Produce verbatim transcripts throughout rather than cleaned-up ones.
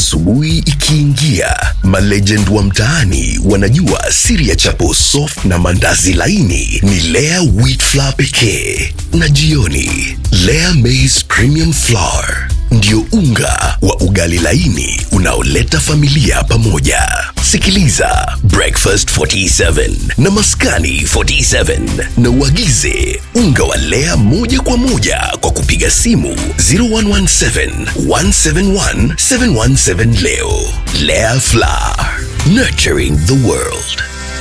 Asubuhi ikiingia, malegend wa mtaani wanajua siri ya chapo soft na mandazi laini ni Lea Wheat Flour pekee. Na jioni, Lea Maize Premium Flour ndio unga wa ugali laini unaoleta familia pamoja. Sikiliza Breakfast forty-seven na Maskani forty-seven na uagize unga wa Lea moja kwa moja kwa kupiga simu zero one one seven, one seven one, seven one seven leo. Lea Flour, nurturing the world.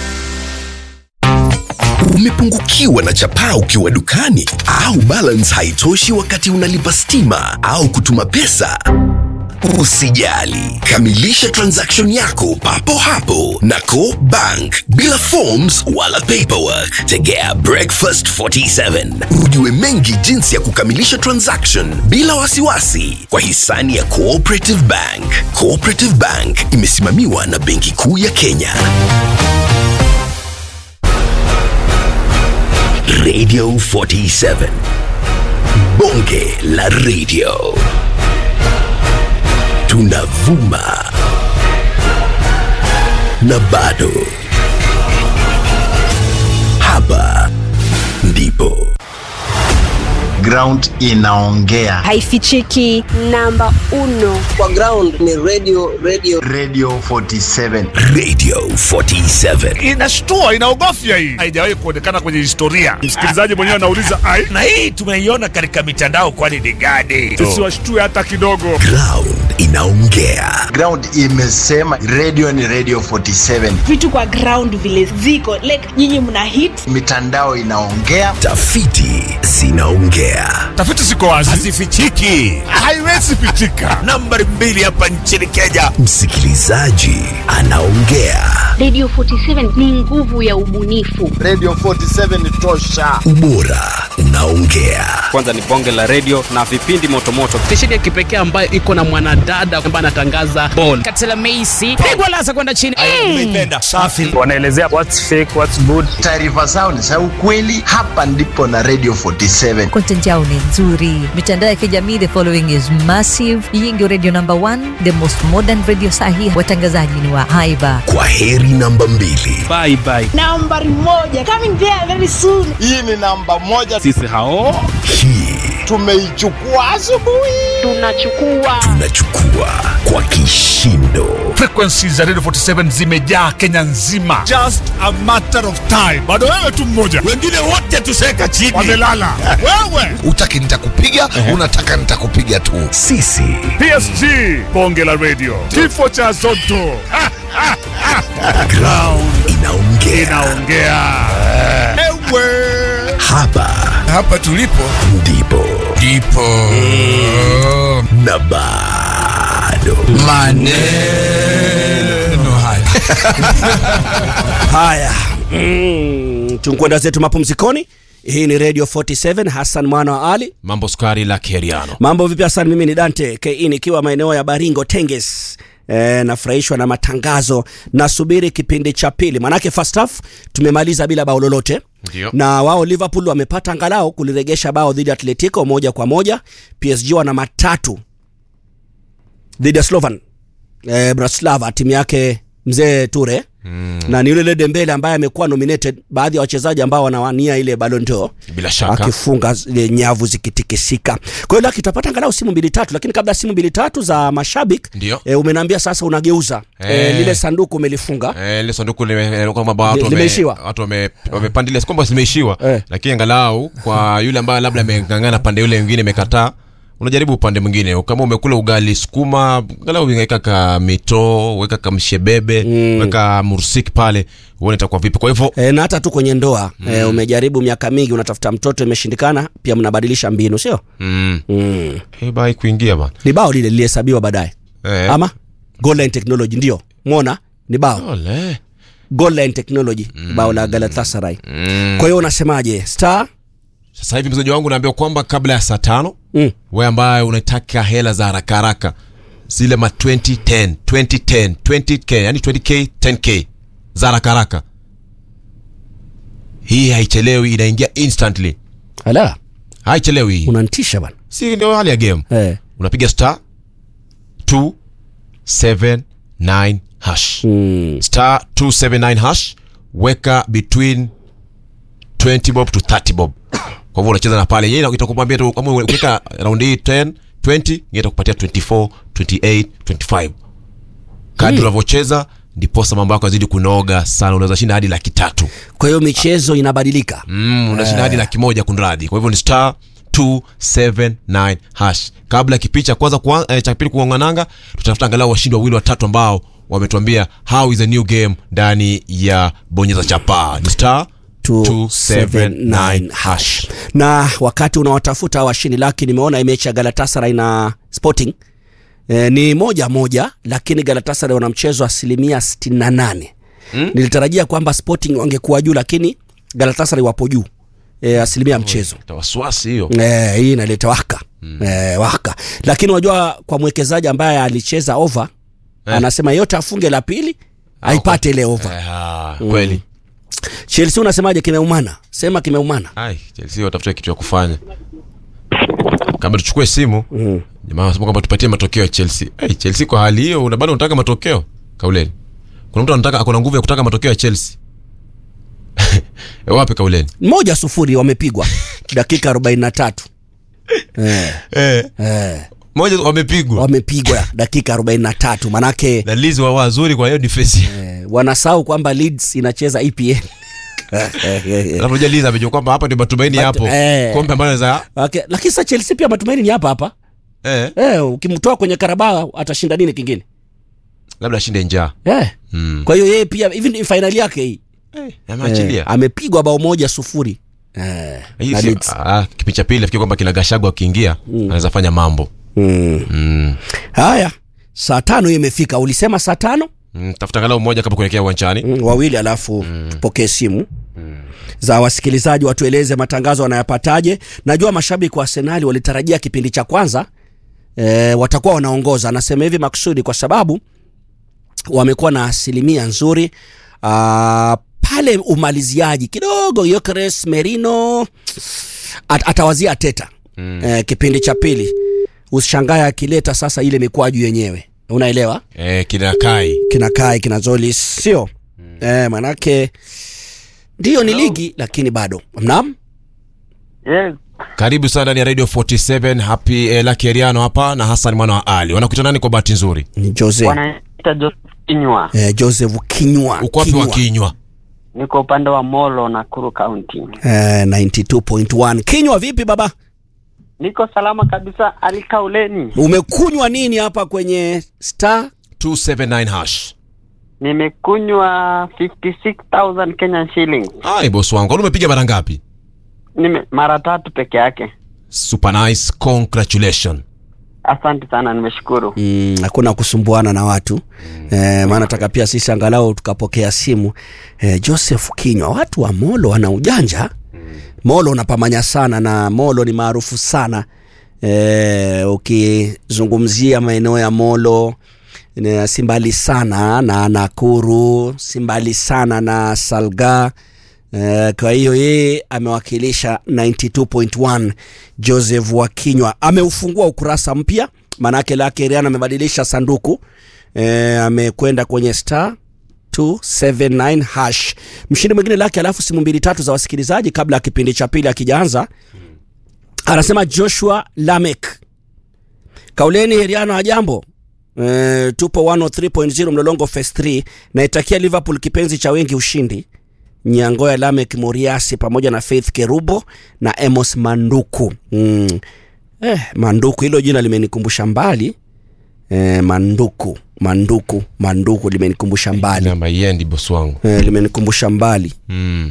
Umepungukiwa na chapaa ukiwa dukani au balance haitoshi wakati unalipa stima au kutuma pesa? Usijali, kamilisha transaction yako papo hapo na Co Bank bila forms wala paperwork. Tegea Breakfast forty-seven ujue mengi jinsi ya kukamilisha transaction bila wasiwasi kwa hisani ya Cooperative Bank. Cooperative Bank imesimamiwa na Benki Kuu ya Kenya. Radio forty-seven, bonge la radio. Tunavuma na bado hapa ndipo ground inaongea, haifichiki. Namba uno kwa ground ni radio radio radio forty-seven. Radio forty-seven inashtua, inaogofya. Hii haijawahi kuonekana kwenye historia. Msikilizaji mwenyewe anauliza ai, na hii tumeiona katika mitandao, kwani ni gani? Tusiwashtue hata kidogo. Ground inaongea. Ground imesema radio ni radio forty-seven. Vitu kwa ground vile ziko like nyinyi mna hit, mitandao inaongea, tafiti zinaongea. Tafiti ziko wazi, hazifichiki, haiwezi pichika. Nambari mbili hapa nchini Kenya, msikilizaji anaongea. Radio forty-seven ni nguvu ya ubunifu. Radio forty-seven ni tosha. Ubora unaongea. Kwanza ni bonge la radio na vipindi motomoto. Stesheni ya kipekee ambayo iko na mwanadada ambaye anatangaza ball. Katela Macy, pigwa lasa kwenda chini. Nimeipenda. Safi. Wanaelezea what's fake, what's good. Taarifa zao ni za ukweli. Hapa ndipo na Radio forty-seven. Content yao ni nzuri. Mitandao ya kijamii, the following is massive. Hii ndio radio number one, the most modern radio sahihi. Watangazaji ni wa haiba. Kwa heri namba mbili. Bye bye. nambari moja coming there very soon. Hii ni namba moja. Sisi hao hii tumeichukua asubuhi. Tunachukua tunachukua kwa kishindo. Frequencies za Radio forty-seven zimejaa Kenya nzima. Just a matter of time. Bado wewe tu mmoja, wengine wote tuseka chini, wamelala. Wewe utaki nitakupiga, unataka nitakupiga tu. Sisi P S G bonge la radio, kifo cha Zotto. Ground inaongea. Inaongea. Ewe. Hapa hapa tulipo ndipo ndipo na bado maneno haya haya mm, tunkwenda zetu mapumzikoni. Hii ni Radio forty-seven. Hassan mwana wa Ali, mambo skari la Keriano. Mambo vipi Hassan? Mimi ni Dante K nikiwa maeneo ya Baringo Tenges. E, nafurahishwa na matangazo, nasubiri kipindi cha pili, manake first half tumemaliza bila bao lolote. Ndiyo. Na wao Liverpool wamepata angalau kuliregesha bao dhidi ya Atletico moja kwa moja. P S G wana matatu dhidi ya Slovan e, Bratislava, timu yake mzee Ture. Mm. Na ni yule Dembele ambaye amekuwa nominated, baadhi ya wachezaji ambao wanawania ile Ballon d'Or, bila shaka akifunga nyavu zikitikisika. Kwa hiyo laki tutapata angalau simu mbili tatu, lakini kabla simu mbili tatu za mashabiki e, umeniambia sasa unageuza e. E, lile sanduku umelifunga. Eh, lile sanduku lime kama watu limeishiwa. Watu wame wamepandilia kwamba zimeishiwa. E. Lakini angalau kwa yule ambaye labda amengangana pande yule mwingine amekataa, unajaribu upande mwingine. Kama umekula ugali sukuma, angalau weka kama mito, weka kama mshebebe, mm. weka mursik pale, uone itakuwa vipi. Kwa hivyo e, na hata tu kwenye ndoa mm. e, umejaribu miaka mingi unatafuta mtoto imeshindikana, pia mnabadilisha mbinu, sio? Mm. Mm. Eh, bai kuingia bana. Ni bao lile lihesabiwa baadaye. E. Ama goal line technology ndio. Muona? Ni bao. Ole. Goal line technology, mm. bao la Galatasaray. Mm. Kwa hiyo unasemaje? Star sasa hivi mzaji wangu naambia kwamba kabla ya saa tano mm. wewe ambaye unataka hela za haraka haraka zile ma twenty ten twenty ten twenty k yani twenty k ten k za haraka haraka, hii haichelewi, inaingia instantly. Ala, haichelewi. Unanitisha bana. Si ndio hali ya game. Eh. Unapiga star two seven nine hash. Mm. Star two seven nine hash. Weka between twenty bob to thirty bob. Kwa hivyo unacheza na pale. Yeye itakukwambia tu kama ukiweka round hii ten, twenty, yeye itakupatia twenty-four, twenty-eight, twenty-five. Kadri mm. unavyocheza ndipo mambo yako yazidi kunoga sana, unaweza shinda hadi laki tatu. Kwa hiyo michezo inabadilika. Mm, unashinda hadi laki moja kunradi. Kwa hivyo ni star two seven nine hash. Kabla kipicha kwanza kwa eh, cha pili kuongananga, tutafuta angalau washindi wawili watatu ambao wametuambia how is a new game ndani ya bonyeza chapa. Ni star two seven nine hash. Na wakati unawatafuta washindi laki, nimeona imecha Galatasaray na Sporting e, ni moja moja, lakini Galatasaray wana mchezo asilimia sitini na nane. Hmm? Nilitarajia kwamba Sporting wangekuwa juu, lakini Galatasaray wapo juu e, asilimia mchezo. Tawaswasi hiyo. Eh, hii inaleta waka. Hmm. Eh, waka. Lakini unajua kwa mwekezaji ambaye alicheza over, eh, anasema yote afunge la pili, aipate ile over. Eh, kweli. Hmm. Chelsea unasemaje, kimeumana? Sema kimeumana. Ai, Chelsea watafuta kitu ya kufanya. Kama tuchukue simu, mm. jamaa wanasema kwamba tupatie matokeo ya Chelsea. Eh, hey, Chelsea kwa hali hiyo una bado unataka matokeo? Kauleni. Kuna mtu anataka akona nguvu ya kutaka matokeo ya Chelsea. E, wapi Kauleni? Moja sufuri wamepigwa dakika arobaini na tatu. Eh. Eh. Eh. Moja wamepigwa. Wamepigwa dakika arobaini na tatu. Manake na Leeds wa wazuri kwa hiyo defense. Eh, wanasahau kwamba Leeds inacheza E P L. Alafu Leeds amejua kwamba hapa ndio matumaini hapo. Eh. Kombe ambalo za okay. Lakini sasa Chelsea pia matumaini ni hapa hapa. Eh. Eh, ukimtoa kwenye Carabao atashinda nini kingine? Labda ashinde njaa. Eh. Mm. Kwa hiyo yeye pia even finali yake hii. Eh, ameachilia. Eh, amepigwa bao moja sufuri. Eh. Hii ah, kipindi cha pili nafikiri kwamba kila Gachagua akiingia mm. anaweza fanya mambo. Mm. Mm. Haya, saa tano imefika. Ulisema saa tano? Mm, tafuta angalau mmoja kama kuelekea uwanjani. Mm, wawili alafu mm. tupokee simu. Mm. Za wasikilizaji watueleze matangazo wanayapataje. Najua mashabiki wa Arsenal walitarajia kipindi cha kwanza e, watakuwa wanaongoza. Anasema hivi makusudi kwa sababu wamekuwa na asilimia nzuri. Aa, pale umaliziaji kidogo Gyökeres Merino at, atawazia Arteta. Mm. E, kipindi cha pili usishangae akileta sasa ile mikwaju yenyewe. Unaelewa? Eh, kina Kai. Kina Kai, kina Zolis, sio? Mm. Eh, manake ndio ni ligi lakini bado. Naam? Yes. Karibu sana ndani ya Radio forty-seven. Happy eh, Lucky Eriano hapa na Hassan mwana wa Ali. Wanakuita nani kwa bahati nzuri? Ni Jose. Wanaita Joseph Kinywa. Eh, Joseph Kinywa. Uko wapi wa Kinywa? Niko upande wa Molo na Nakuru County. Eh, ninety-two point one. Kinywa vipi baba? Niko salama kabisa. Alikauleni. Umekunywa nini hapa kwenye star two seven nine hash? Nimekunywa fifty-six thousand Kenyan shillings. Ai boss wangu, umepiga mara ngapi? Nime mara tatu peke yake. Super nice, congratulations. Asante sana, nimeshukuru. Mm, hakuna kusumbuana na watu. Mm. Eh, maana nataka pia sisi angalau tukapokea simu. Eh, Joseph Kinywa, watu wa Molo wana ujanja. Mm. Molo unapamanya sana na Molo ni maarufu sana. Eh, ukizungumzia maeneo ya Molo ni simbali sana na Nakuru, simbali sana na Salga. Uh, kwa hiyo yeye amewakilisha ninety-two point one. Joseph wa Kinywa ameufungua ukurasa mpya, manake lake Riana amebadilisha sanduku. Uh, amekwenda kwenye star two seven nine hash. Mshindi mwingine lake alafu simu mbili tatu za wasikilizaji kabla kipindi cha pili akijaanza. Anasema Joshua Lamek. Kauleni Heriano hajambo. Uh, tupo one oh three point zero Mlolongo Phase three na itakia Liverpool kipenzi cha wengi ushindi. Nyangoya Lamek Moriasi pamoja na Faith Kerubo na Emos Manduku. Mm. Eh, Manduku hilo jina limenikumbusha mbali. Eh, Manduku, Manduku, Manduku limenikumbusha mbali. Namba yendi boss wangu. Eh, limenikumbusha mbali. Mm.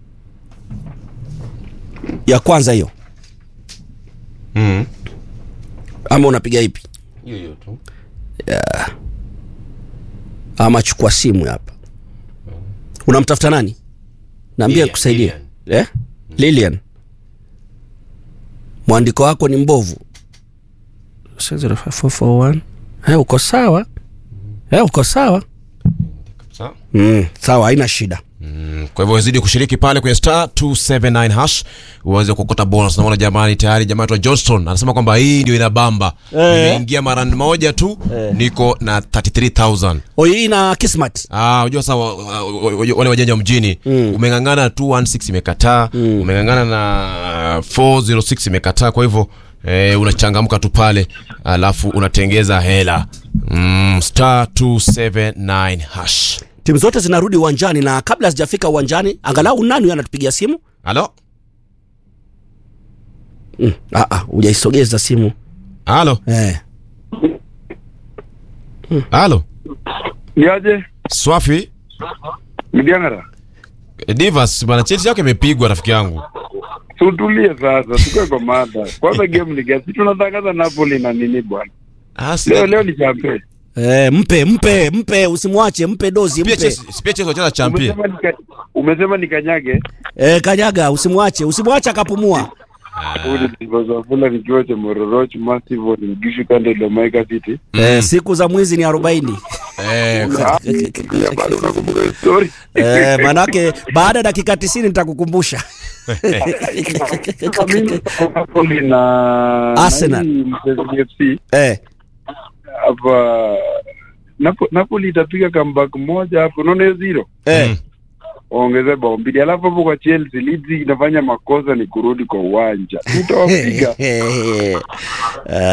Ya kwanza hiyo. Mm. Ama unapiga ipi? Hiyo hiyo tu. Yeah. Ama chukua simu hapa. Unamtafuta nani? Naambia kusaidia. Eh? Mm. Lilian. Mwandiko wako ni mbovu. zero five four four one. Eh, uko sawa? Eh, uko sawa? Sawa. Mm, sawa, haina shida. Mm, kwa hivyo zidi kushiriki pale kwenye star two seven nine hash uweze kukota bonus. Naona jamani tayari jamaa wa Johnston anasema kwamba hii ndio inabamba. Eh. Nimeingia mara moja tu Eh. niko na thirty-three thousand. Oh, hii na Kismat. Ah, unajua sasa wale wajanja mjini mm. umengangana two one six imekataa, mm. umengangana na four oh six imekataa, kwa hivyo eh, unachangamka tu pale alafu unatengeza hela. Mm, star two seven nine hash. Timu zote zinarudi uwanjani na kabla sijafika uwanjani angalau nani huyo anatupigia simu? Halo? Mm, ah ah, hujaisogeza simu. Halo? Eh. Halo? Niaje? Swafi? Midiangara. Divas bana, Chelsea yake imepigwa rafiki yangu. Tutulie sasa, tukue kwa mada. Kwanza game ni gani? Tunatangaza Napoli na nini bwana? Ah, leo leo ni champion. Eh, mpe mpe mpe usimwache, mpe dozi, mpe. Pia Chelsea wacheza champion. Umesema nika, umesema nikanyage? Eh, kanyaga, usimwache, usimwache akapumua. Uli ndizo vula nikiwa cha Mororoch Massive ni Gishu Kande la Maika City. Eh, siku za mwizi ni arobaini. Eh, ya bado unakumbuka story. Eh, manake baada ya dakika tisini nitakukumbusha. Napoli na Arsenal F C. Eh. Hapa Napo, Napoli itapiga comeback moja hapo, unaona zero. Eh. Ongeze bao mbili. Alafu hapo kwa Chelsea Leeds inafanya makosa ni kurudi kwa uwanja. Utawapiga.